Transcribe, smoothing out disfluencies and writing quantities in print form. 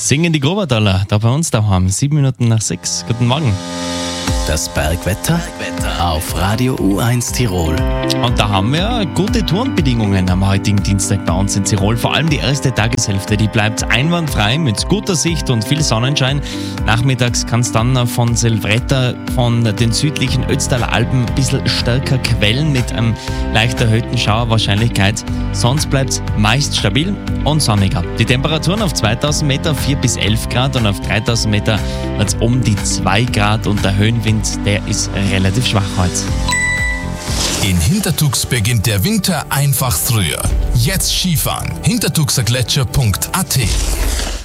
Singen die Grobertaler, da bei uns daheim, 7 Minuten nach 6. Guten Morgen. Das Bergwetter auf Radio U1 Tirol. Und da haben wir gute Tourenbedingungen am heutigen Dienstag bei uns in Tirol. Vor allem die erste Tageshälfte, die bleibt einwandfrei mit guter Sicht und viel Sonnenschein. Nachmittags kann es dann von Silvretta, von den südlichen Ötztaler Alpen ein bisschen stärker quellen mit einem leicht erhöhten Schauerwahrscheinlichkeit. Sonst bleibt es meist stabil und sonniger. Die Temperaturen auf 2000 Meter 4 bis 11 Grad und auf 3000 Meter wird es um die 2 Grad und der Höhenwind, der ist relativ schwach heute. In Hintertux beginnt der Winter einfach früher. Jetzt Skifahren. hintertuxergletscher.at